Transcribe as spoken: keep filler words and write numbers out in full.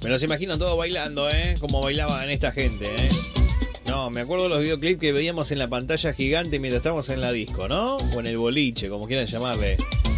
Me los imagino todos bailando, ¿eh? Como bailaban esta gente, ¿eh? No, me acuerdo de los videoclips que veíamos en la pantalla gigante mientras estábamos en la disco, ¿no? O en el boliche, como quieran llamarle.